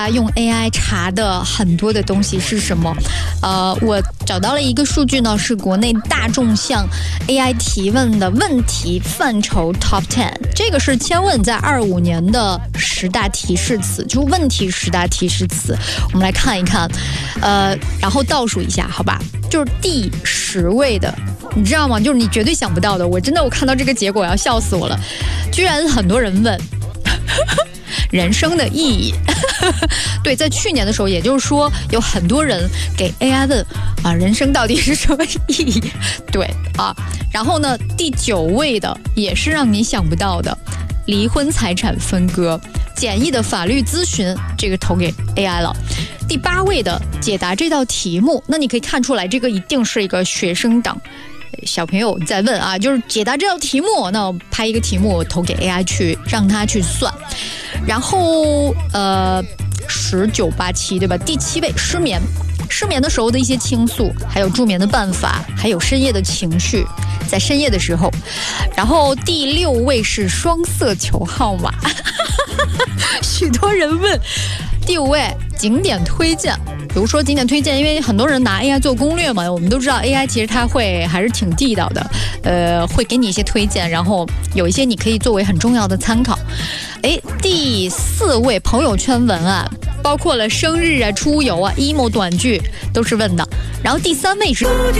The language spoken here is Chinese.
用 AI 查的很多的东西是什么？我找到了一个数据呢，是国内大众向 AI 提问的问题范畴 Top 10，这个是千问在25年的10大提示词，就是问题10大提示词。我们来看一看，然后倒数一下，好吧？就是第10位的，你知道吗？就是你绝对想不到的，我看到这个结果要笑死我了，居然很多人问。人生的意义对，在去年的时候，也就是说有很多人给 AI 问人生到底是什么意义？对然后呢，第9位的也是让你想不到的，离婚财产分割，简易的法律咨询，这个投给 AI 了。第8位的解答这道题目，那你可以看出来，这个一定是一个学生党。小朋友在问就是解答这道题目，那我拍一个题目投给 AI 去让他去算。然后1987对吧？第7位失眠的时候的一些倾诉，还有助眠的办法，还有深夜的情绪，在深夜的时候。然后第6位是双色球号码许多人问。第5位景点推荐，比如说景点推荐，因为很多人拿 AI 做攻略嘛，我们都知道 AI 其实它还是挺地道的，会给你一些推荐，然后有一些你可以作为很重要的参考。第4位朋友圈文案，包括了生日出游emo 短剧都是问的。然后第3位是